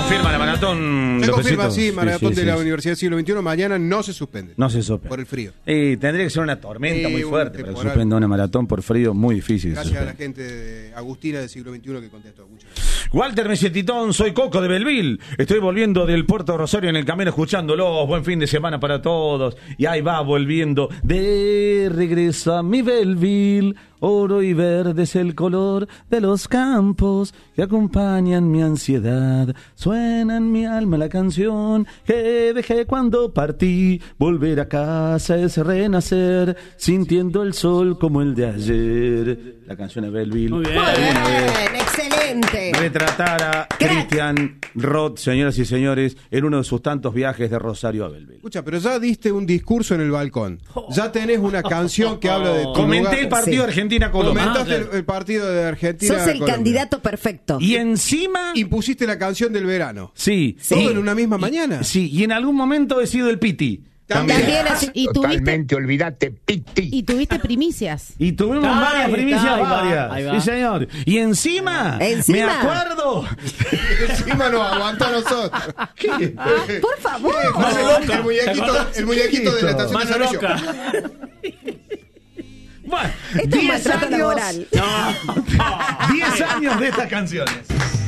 confirma la maratón. Se confirma, sí, maratón de la sí. Universidad del Siglo XXI. Mañana no se suspende. No se suspende. Por el frío. Tendría que ser una tormenta muy fuerte para que temporal. suspenda una maratón por frío, muy difícil. Gracias a la gente de Agustina del Siglo XXI que contestó. Muchas gracias. Walter Mesietitón, soy Coco de Belville. Estoy volviendo del Puerto Rosario en el camino escuchándolos. Buen fin de semana para todos. Y ahí va volviendo de regreso a mi Belville. Oro y verde es el color de los campos que acompañan mi ansiedad. Suena en mi alma la canción que dejé cuando partí. Volver a casa es renacer, sintiendo el sol como el de ayer. La canción de Belville. Muy bien, excelente. Retratar a Christian Roth, señoras y señores, en uno de sus tantos viajes de Rosario a Belville. Escucha, pero ya diste un discurso en el balcón. Ya tenés una canción que habla de tu Comenté lugar. el partido de Argentina-Colombia. Comentaste el partido de Argentina. Sos el Colombia. candidato perfecto. Y encima... Y pusiste la canción del verano. Sí. Todo en una misma mañana. Sí, y en algún momento he sido el Piti. También Y Totalmente, olvídate, Piti. tuviste primicias. Y tuvimos varias primicias, varias. ahí va. Sí, señor. Y encima, me acuerdo. Encima nos aguantó a nosotros. Por favor. El muñequito de la estación de servicio. Bueno, Esto es 10 maltrato años. laboral. 10 años de estas canciones.